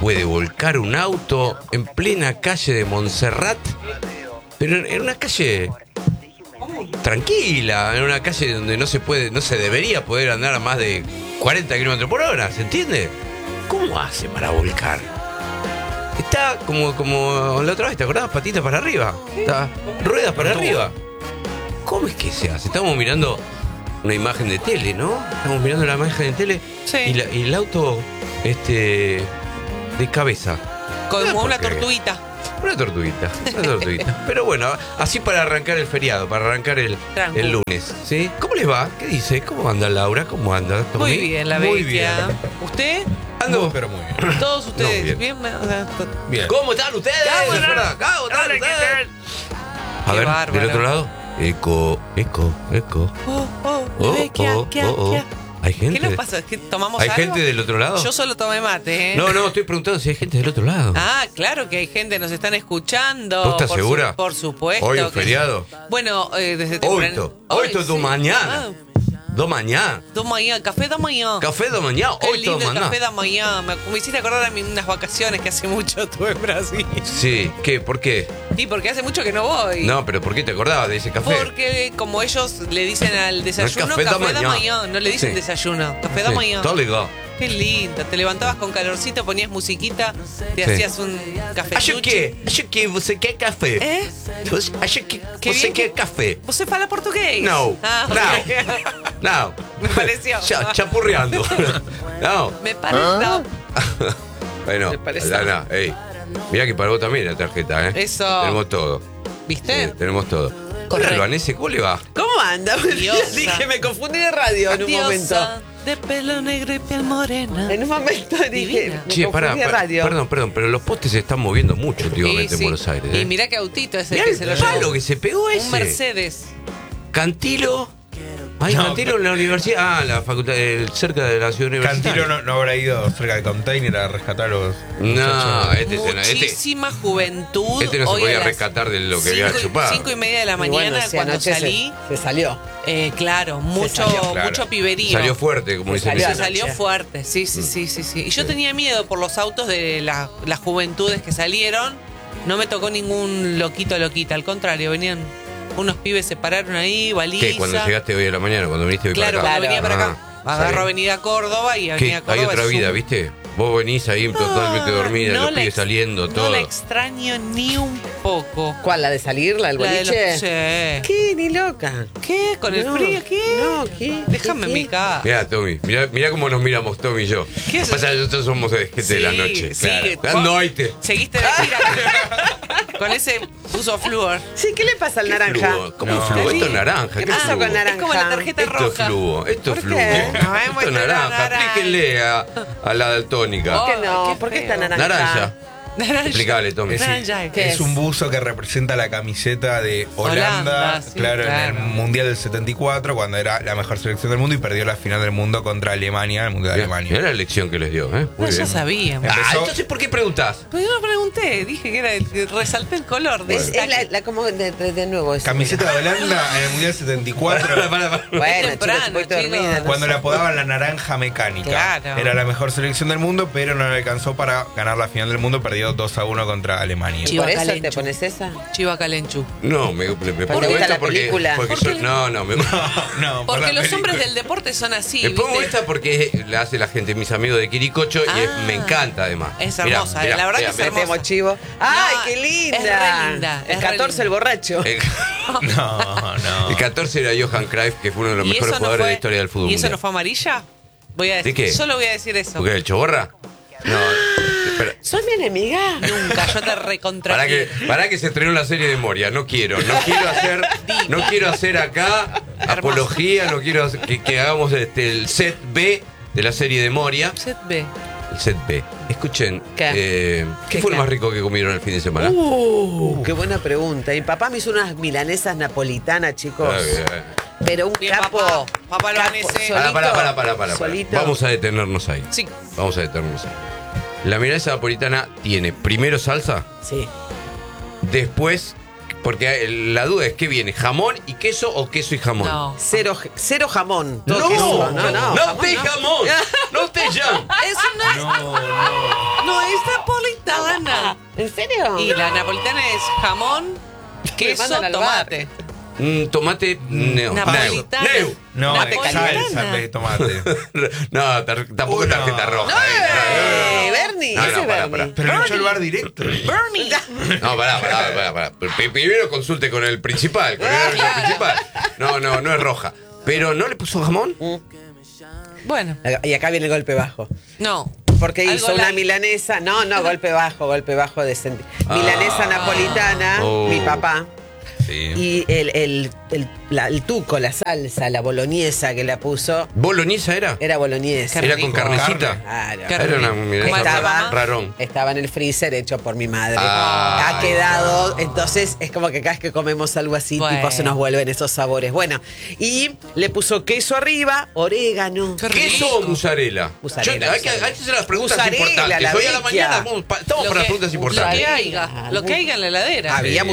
puede volcar un auto en plena calle de Montserrat? Pero en una calle tranquila, en una calle donde no se debería poder andar a más de 40 kilómetros por hora, ¿se entiende? ¿Cómo hace para volcar? Está como la otra vez, ¿te acordás? Patitas para arriba. Está ruedas para arriba. ¿Cómo es que se hace? Estamos mirando una imagen de tele, ¿no? Estamos mirando la imagen de tele. Sí. Y el auto de cabeza. Como una tortuguita. Una tortuguita. Pero bueno, así para arrancar el feriado, para arrancar el lunes, ¿sí? ¿Cómo les va? ¿Qué dice? ¿Cómo anda Laura? ¿Cómo anda Tommy? Muy bien, la Muy bestia. bien. ¿Usted? Ando. Pero muy bien. Todos ustedes. No, bien. ¿Bien? Bien. ¿Cómo están ustedes? ¿Cómo están ustedes? A Qué ver, bárbaro. del otro lado. Eco. ¿Hay gente? ¿Qué nos pasa? ¿Es que tomamos ¿Hay algo? gente del otro lado? Yo solo tomé mate, ¿eh? No, estoy preguntando si hay gente del otro lado. Ah, claro que hay gente, nos están escuchando. ¿Vos estás segura? Por supuesto. ¿Hoy es que feriado? sí. Bueno, desde temprano. Hoy es do mañana. Ah, Do mañana. do mañana, café da mañana. Café de mañana. Qué Hoy lindo todo el café mañana. da mañana. Me hiciste acordar a mí unas vacaciones que hace mucho tuve en Brasil. Sí, ¿qué? ¿Por qué? Sí, porque hace mucho que no voy. No, pero ¿por qué te acordabas de ese café? Porque como ellos le dicen al desayuno, café da mañana. no le dicen Sí. desayuno, café da Sí, mañana. todo legal. Qué lindo, te levantabas con calorcito, ponías musiquita, te Sí. hacías un café. Acho que você quer café. ¿Eh? Acho que Qué você bien quer que- café. ¿Vos fala portugués? No, Ah, no. ok. No. Me pareció. Chapurreando. No. Me parece. Bueno, Me parece. Lana, ey. Mirá que para vos también la tarjeta, ¿eh? Eso. Tenemos todo. ¿Viste? Sí, tenemos todo. Correcto. Hola, Albanese, ¿cómo le va? ¿Cómo anda? Diosa. Dije, me confundí de radio en un momento. Diosa de pelo negro y piel morena. En un momento dije, Divina. me Che, confundí de radio. perdón, pero los postes se están moviendo mucho últimamente Sí, en sí. Buenos Aires. ¿eh? Y mirá qué autito es el Mirá que el se lo palo llevó. que se pegó ese. Un Mercedes. Cantilo. Ay, No, Cantilo en la universidad. Ah, la facultad, cerca de la ciudad universitaria. Cantilo no habrá ido cerca del container a rescatar a los No, muchachos. Muchísima juventud. Este no se Hoy podía a las rescatar de lo que había 5 chupado. 5:30 de la Y mañana, bueno, sí, cuando anoche salí, se salió. claro, mucho, salió, claro. mucho piberío. Salió fuerte, como dice salió mi Se anoche. salió fuerte, sí. Y yo tenía miedo por los autos de las juventudes que salieron. No me tocó ningún loquita, al contrario, venían unos pibes, se pararon ahí, baliza. ¿Qué? Cuando llegaste hoy a la mañana, cuando viniste hoy Claro, para acá. cuando venía para acá. Ah, Agarro sí. Avenida Córdoba y Avenida ¿Qué? Córdoba. Hay otra es vida, un- ¿viste? Vos venís ahí totalmente dormida, No los la pibes ex- saliendo, No todo. la extraño ni un poco. ¿Cuál? ¿La de salir? ¿La del La de boliche? los- sí. ¿Qué? Ni loca. ¿Qué? ¿Con el No, frío? ¿Qué? No, ¿qué? Déjame en ¿Qué? mi casa. Mirá, Tommy, mirá cómo nos miramos Tommy y yo. ¿Qué es Pasa que nosotros somos gente de la Sí, noche. sí. Claro. La noche. Seguiste de gira con ese uso flúor. Sí, ¿qué le pasa al naranja? Fluo, ¿cómo No. fluo? Esto es naranja. ¿Qué ¿Qué pasó fluo? con naranja? Es como la tarjeta Esto es roja. fluo, esto es ¿Por fluo. qué? No, Esto es muestra la naranja. naranja. Explíquenle a la daltónica. Oh, ¿Qué no? qué ¿Por qué feo. está naranja? Naranja. Naranja. Explícale, Tommy. Naranja. ¿Qué Es es? un buzo que representa la camiseta de Holanda, Holanda, sí, claro, claro. en el Mundial del 74, cuando era la mejor selección del mundo y perdió la final del mundo contra Alemania, el Mundial de Mirá Alemania. la elección que les dio, ¿eh? No, Muy ya bien. sabíamos. Ah, Empezó- entonces, ¿por qué preguntás? Pero yo no pregunté, dije que era resalté el color de Es la como de nuevo. es- Camiseta de Holanda en el Mundial 74. Para. Bueno, temprano, chicos, un poquito chicos. dormida. no Cuando sé. la apodaban la naranja mecánica. Claro. Era la mejor selección del mundo, pero no le alcanzó para ganar la final del mundo. Perdió 2-1 contra Alemania. Chiva ¿Por eso Calenchu. te pones esa? Chiva Calenchu. No, me pongo ¿Te gusta esta la porque. película? porque ¿Por qué? no, No, por Porque la los película. hombres del deporte son así. me pongo ¿viste? esta porque la hace la gente, mis amigos de Quiricocho, y Ah. me encanta además. Es Mirá, hermosa, mirá, la verdad mirá, que es mirá. hermosa. Metemos chivo. ¡Ay, No, qué linda! es re linda, El es re 14, linda. el borracho. No. El 14 era Johan Cruyff, que fue uno de los ¿Y mejores eso no jugadores de fue- la historia del fútbol ¿Y eso mundial. no fue amarilla? Voy a ¿De decir, qué? solo voy a decir eso. ¿Por qué? ¿El Choborra? No, espera. ¿Sos mi enemiga? Nunca, yo te recontra. Para que se estrenó la serie de Moria, no quiero hacer acá apología, no quiero que hagamos el set B de la serie de Moria, Set B. el set B. Escuchen, ¿Qué? ¿qué fue lo más rico que comieron el fin de semana? Qué buena pregunta. Mi papá me hizo unas milanesas napolitanas, chicos. Ah, bien. Pero un Bien, capo. papá. Papá lo capo, vanece. solito, Para. solito. Vamos a detenernos ahí. Sí. Vamos a detenernos ahí. La milanesa napolitana tiene primero salsa, Sí. después, porque la duda es ¿qué viene? ¿Jamón y queso o queso y jamón? No. Cero jamón. No, Todo queso. no te jamón, no te jam. Es una. No, esta ¿En serio? Y la napolitana es jamón, queso, mandan al tomate. Tomate. No. Napolitana. Neu. No, Napolitana. es salsa en vez de tomate. No, tampoco Uy, no. tarjeta roja. Bernie, No, ese es pará, Bernie. Pero lo echó el bar directo. Bernie. No, pará. Primero consulte con el principal, con el árbitro principal. No es roja. Pero ¿no le puso jamón? Bueno, Y acá viene el golpe bajo. no. Porque Algo hizo una light. milanesa. No, golpe bajo de milanesa napolitana, Oh. mi papá. Sí. Y el tuco, la salsa, la boloñesa que la puso, ¿Boloñesa era? era boloñesa. Qué ¿Era rico. con carnecita? Claro. Qué Era una rico. milanesa ¿Cómo hacía Estaba- mamá? rarón. Estaba en el freezer hecho por mi madre. Ah, Ha quedado, entonces es como que cada vez que comemos algo así, Bueno. tipo se nos vuelven esos sabores. Bueno, y le puso queso arriba, orégano. Qué rico. ¿Queso o mozzarella? Mozzarella, Hay que hacer las preguntas Mozzarella, importantes. la Hoy a la vecchia. mañana estamos para las preguntas Lo importantes. que haya en la heladera. Había Sí.